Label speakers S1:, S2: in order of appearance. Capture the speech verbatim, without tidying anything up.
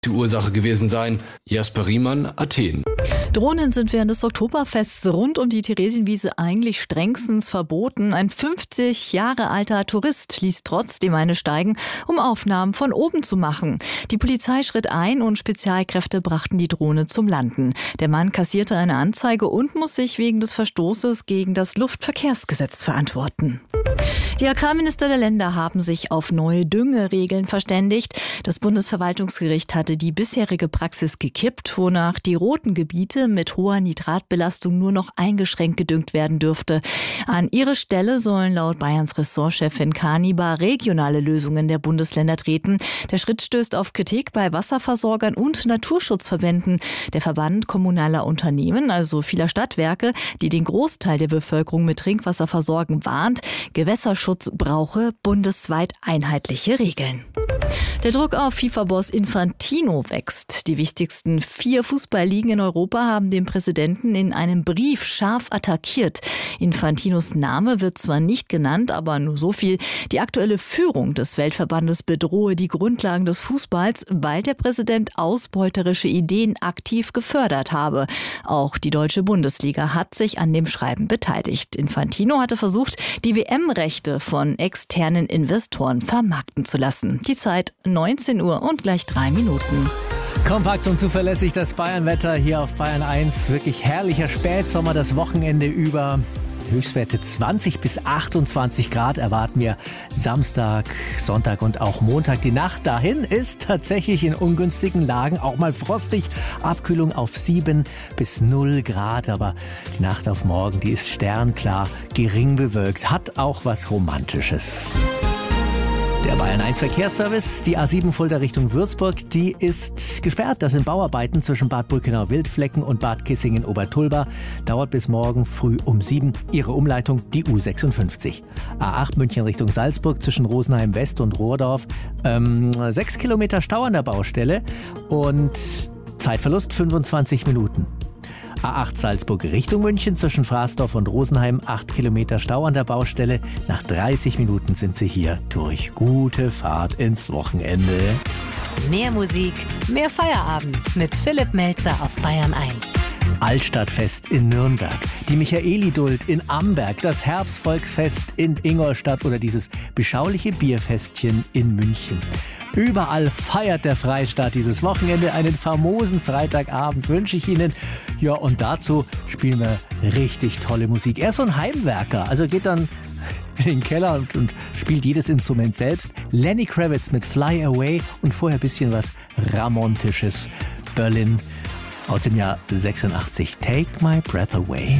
S1: die Ursache gewesen sein. Jasper Riemann, Athen.
S2: Drohnen sind während des Oktoberfests rund um die Theresienwiese eigentlich strengstens verboten. Ein fünfzig Jahre alter Tourist ließ trotzdem eine steigen, um Aufnahmen von oben zu machen. Die Polizei schritt ein und Spezialkräfte brachten die Drohne zum Landen. Der Mann kassierte eine Anzeige und muss sich wegen des Verstoßes gegen das Luftverkehrsgesetz verantworten. Die Agrarminister der Länder haben sich auf neue Düngeregeln verständigt. Das Bundesverwaltungsgericht hatte die bisherige Praxis gekippt, wonach die roten Gebiete mit hoher Nitratbelastung nur noch eingeschränkt gedüngt werden dürfte. An ihre Stelle sollen laut Bayerns Ressortchefin Kanibar regionale Lösungen der Bundesländer treten. Der Schritt stößt auf Kritik bei Wasserversorgern und Naturschutzverbänden. Der Verband kommunaler Unternehmen, also vieler Stadtwerke, die den Großteil der Bevölkerung mit Trinkwasser versorgen, warnt, Gewässerschutz brauche bundesweit einheitliche Regeln. Der Druck auf FIFA-Boss Infantino wächst. Die wichtigsten vier Fußballligen in Europa haben den Präsidenten in einem Brief scharf attackiert. Infantinos Name wird zwar nicht genannt, aber nur so viel: Die aktuelle Führung des Weltverbandes bedrohe die Grundlagen des Fußballs, weil der Präsident ausbeuterische Ideen aktiv gefördert habe. Auch die deutsche Bundesliga hat sich an dem Schreiben beteiligt. Infantino hatte versucht, die W M-Rechte von externen Investoren vermarkten zu lassen. Die Zeit neunzehn Uhr und gleich drei Minuten.
S3: Kompakt und zuverlässig das Bayernwetter hier auf Bayern eins. Wirklich herrlicher Spätsommer das Wochenende über. Höchstwerte zwanzig bis achtundzwanzig Grad erwarten wir Samstag, Sonntag und auch Montag. Die Nacht dahin ist tatsächlich in ungünstigen Lagen auch mal frostig. Abkühlung auf sieben bis null Grad. Aber die Nacht auf morgen, die ist sternklar, gering bewölkt, hat auch was Romantisches. Der Bayern eins Verkehrsservice, die A sieben Fulda Richtung Würzburg, die ist gesperrt. Das sind Bauarbeiten zwischen Bad Brückenau-Wildflecken und Bad Kissingen-Obertulba. Dauert bis morgen früh um sieben. Ihre Umleitung die U sechsundfünfzig. A acht München Richtung Salzburg zwischen Rosenheim West und Rohrdorf. Ähm, sechs Kilometer Stau an der Baustelle und Zeitverlust fünfundzwanzig Minuten. A acht Salzburg Richtung München zwischen Fraßdorf und Rosenheim, acht Kilometer Stau an der Baustelle. Nach dreißig Minuten sind Sie hier durch. Gute Fahrt ins Wochenende.
S4: Mehr Musik, mehr Feierabend mit Philipp Melzer auf Bayern eins.
S3: Altstadtfest in Nürnberg, die Michaeliduld in Amberg, das Herbstvolksfest in Ingolstadt oder dieses beschauliche Bierfestchen in München. Überall feiert der Freistaat dieses Wochenende. Einen famosen Freitagabend wünsche ich Ihnen. Ja, und dazu spielen wir richtig tolle Musik. Er ist so ein Heimwerker, also geht dann in den Keller und, und spielt jedes Instrument selbst. Lenny Kravitz mit Fly Away und vorher ein bisschen was Ramontisches. Berlin aus dem Jahr sechsundachtzig. Take My Breath Away.